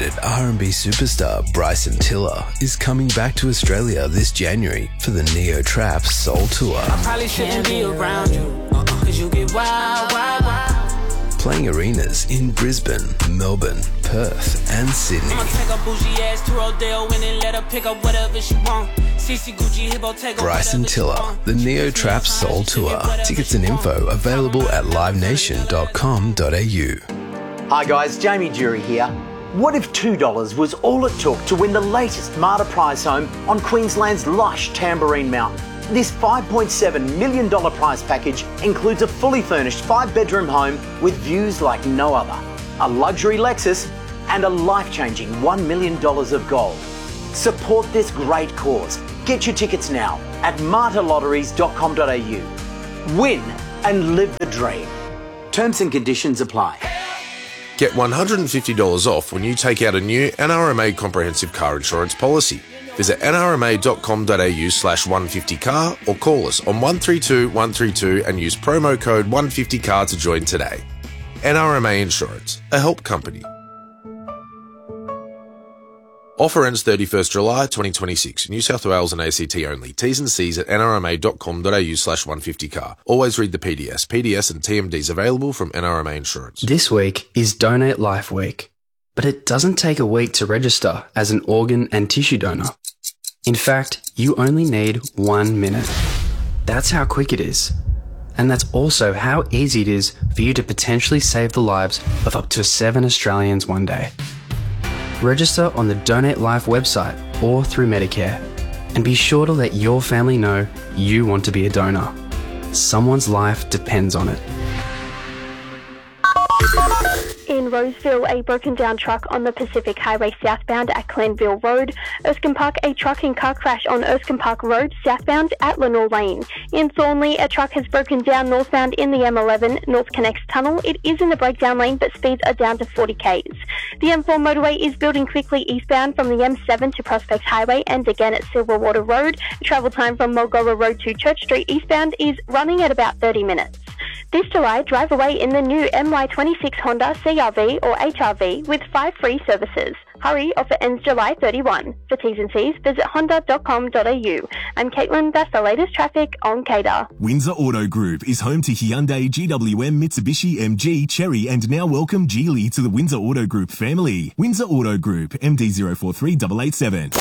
Underrated R&B superstar Bryson Tiller is coming back to Australia this January for the Neo Trap Soul Tour. I probably shouldn't be around you, cause you get wild, wild, wild. Playing arenas in Brisbane, Melbourne, Perth and Sydney. I'ma take a bougie ass to Rodeo and let her pick up whatever she want. CC Gucci Hippo take Bryson Tiller, the Neo Trap Soul Tour. Tickets and info available at livenation.com.au. Hi guys, Jamie Jury here. What if $2 was all it took to win the latest Marta prize home on Queensland's lush Tamborine Mountain? This $5.7 million prize package includes a fully furnished 5-bedroom home with views like no other, a luxury Lexus and a life-changing $1 million of gold. Support this great cause. Get your tickets now at martalotteries.com.au. Win and live the dream. Terms and conditions apply. Get $150 off when you take out a new NRMA comprehensive car insurance policy. Visit nrma.com.au/150car or call us on 132 132 and use promo code 150car to join today. NRMA Insurance, a help company. Offer ends 31st July 2026. New South Wales and ACT only. T's and C's at nrma.com.au/150car. Always read the PDS. PDS and TMDs available from NRMA Insurance. This week is Donate Life Week, but it doesn't take a week to register as an organ and tissue donor. In fact, you only need 1 minute. That's how quick it is. And that's also how easy it is for you to potentially save the lives of up to 7 Australians one day. Register on the Donate Life website or through Medicare, and be sure to let your family know you want to be a donor. Someone's life depends on it. In Roseville, a broken down truck on the Pacific Highway southbound at Glenville Road. Erskine Park, a truck and car crash on Erskine Park Road southbound at Lenore Lane. In Thornley, a truck has broken down northbound in the M11 North Connects Tunnel. It is in the breakdown lane, but speeds are down to 40 k's. The M4 motorway is building quickly eastbound from the M7 to Prospect Highway and again at Silverwater Road. Travel time from Mulgorra Road to Church Street eastbound is running at about 30 minutes. This July, drive away in the new MY26 Honda CR-V or HR-V with 5 free services. Hurry, offer ends July 31. For T's and C's, visit honda.com.au. I'm Caitlin, that's the latest traffic on CADA. Windsor Auto Group is home to Hyundai, GWM, Mitsubishi, MG, Chery and now welcome Geely to the Windsor Auto Group family. Windsor Auto Group, MD043887.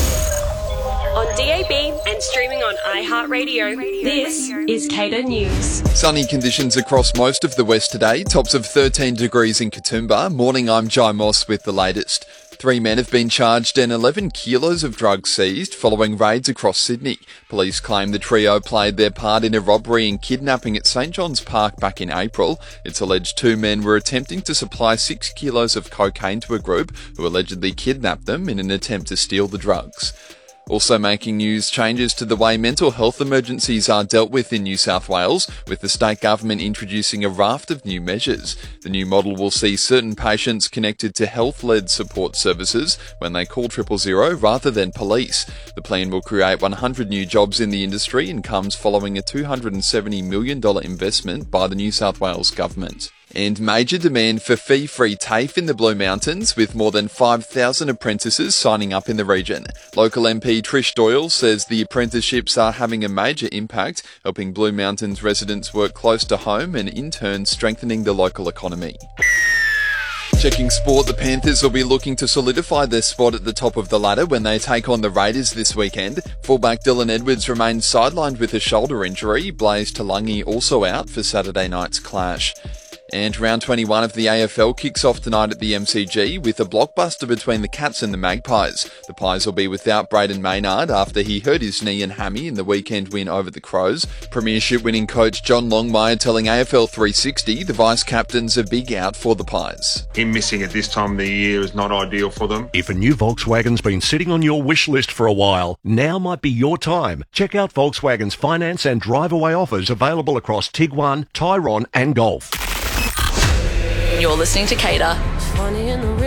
On DAB and streaming on iHeartRadio, this is CADA News. Sunny conditions across most of the west today, tops of 13 degrees in Katoomba. Morning, I'm Jai Moss with the latest. 3 men have been charged and 11 kilos of drugs seized following raids across Sydney. Police claim the trio played their part in a robbery and kidnapping at St John's Park back in April. It's alleged 2 men were attempting to supply 6 kilos of cocaine to a group who allegedly kidnapped them in an attempt to steal the drugs. Also making news, changes to the way mental health emergencies are dealt with in New South Wales, with the state government introducing a raft of new measures. The new model will see certain patients connected to health-led support services when they call 000 rather than police. The plan will create 100 new jobs in the industry and comes following a $270 million investment by the New South Wales government. And major demand for fee-free TAFE in the Blue Mountains, with more than 5,000 apprentices signing up in the region. Local MP Trish Doyle says the apprenticeships are having a major impact, helping Blue Mountains residents work close to home and in turn strengthening the local economy. Checking sport, the Panthers will be looking to solidify their spot at the top of the ladder when they take on the Raiders this weekend. Fullback Dylan Edwards remains sidelined with a shoulder injury. Blaze Talangi also out for Saturday night's clash. And round 21 of the AFL kicks off tonight at the MCG with a blockbuster between the Cats and the Magpies. The Pies will be without Braden Maynard after he hurt his knee and hammy in the weekend win over the Crows. Premiership winning coach John Longmire telling AFL 360 the vice-captain's a big out for the Pies. Him missing at this time of the year is not ideal for them. If a new Volkswagen's been sitting on your wish list for a while, now might be your time. Check out Volkswagen's finance and drive-away offers available across Tiguan, Tyrone and Golf. You're listening to CADA.